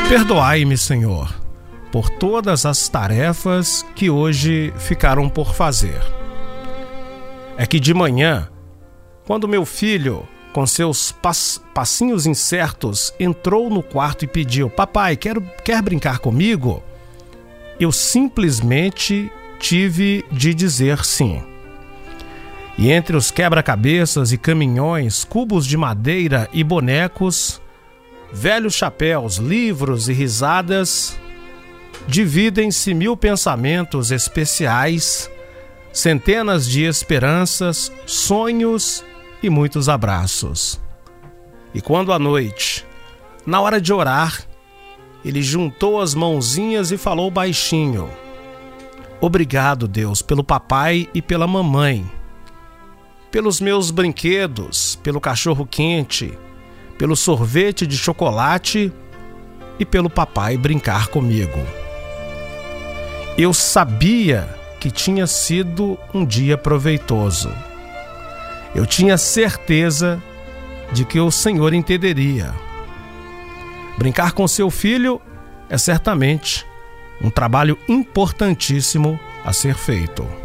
Perdoai-me, Senhor, por todas as tarefas que hoje ficaram por fazer. É que de manhã, quando meu filho, com seus passinhos incertos, entrou no quarto e pediu: "Papai, quer brincar comigo?", eu simplesmente tive de dizer sim. E entre os quebra-cabeças e caminhões, cubos de madeira e bonecos, velhos chapéus, livros e risadas, dividem-se 1000 pensamentos especiais, centenas de esperanças, sonhos e muitos abraços. E quando à noite, na hora de orar, ele juntou as mãozinhas e falou baixinho: "Obrigado, Deus, pelo papai e pela mamãe, pelos meus brinquedos, pelo cachorro quente, pelo sorvete de chocolate e pelo papai brincar comigo." Eu sabia que tinha sido um dia proveitoso. Eu tinha certeza de que o Senhor entenderia. Brincar com seu filho é certamente um trabalho importantíssimo a ser feito.